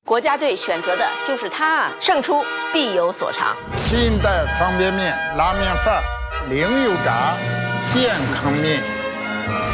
国家队选择的就是它，胜出必有所长。 新一代方便面、拉面饭、零油炸、健康面。